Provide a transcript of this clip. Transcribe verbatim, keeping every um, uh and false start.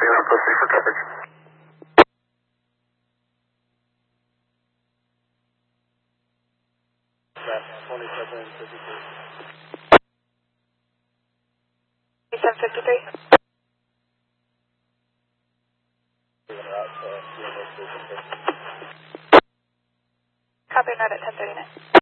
You're posting for coverage. twenty-seven fifty-three. twenty-seven fifty-three. Copy, not at ten thirty-nine.